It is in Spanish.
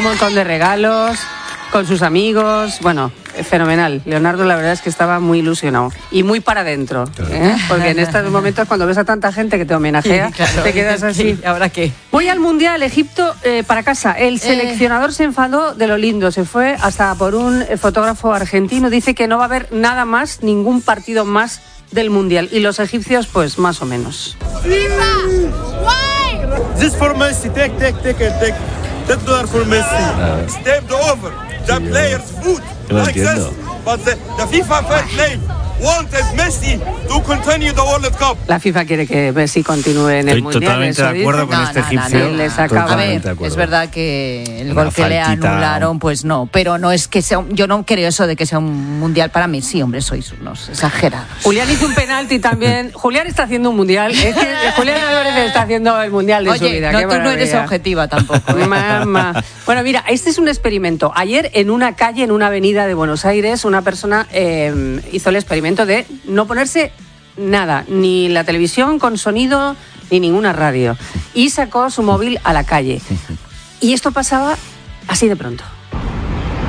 un montón de regalos, con sus amigos, bueno, fenomenal. Leonardo, la verdad es que estaba muy ilusionado y muy para adentro, ¿eh? Porque en estos momentos, cuando ves a tanta gente que te homenajea, sí, claro, te quedas así. ¿Ahora qué? Voy al Mundial, Egipto, para casa. El seleccionador se enfadó de lo lindo, se fue hasta por un fotógrafo argentino, dice que no va a haber nada más, ningún partido más del Mundial. Y los egipcios, pues, más o menos. This for Messi, take it. $10 for Messi. Step over. The players food like this, but the FIFA fair play wanted Messi to continue the World Cup. La FIFA quiere que Messi continúe en el Mundial. Estoy totalmente de acuerdo con este egipcio. A ver, es verdad que el gol que le anularon, pues no, pero no es que sea, yo no creo eso de que sea un Mundial para Messi, hombre, sois unos exagerados. Julián hizo un penalti también. Julián está haciendo un Mundial. Es que Julián Álvarez está haciendo el Mundial de su vida. No, tú no eres objetiva tampoco. Mamá. Bueno, mira, este es un experimento. Ayer en una calle, en una avenida de Buenos Aires, una persona hizo el experimento de no ponerse nada, ni la televisión con sonido, ni ninguna radio. Y sacó su móvil a la calle. Y esto pasaba así de pronto.